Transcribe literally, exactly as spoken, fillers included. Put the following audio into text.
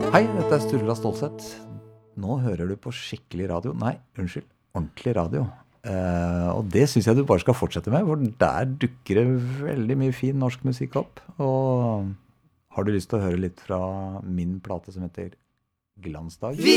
Hei, dette er Sturla Stålsett. Nå hører du på skikkelig radio. Nei, unnskyld, ordentlig radio. Eh, og det synes jeg du bare skal fortsette med, for der dukker det veldig mye fin norsk musikk opp. Og har du lyst til å høre litt fra min plate som heter Glansdag? Vi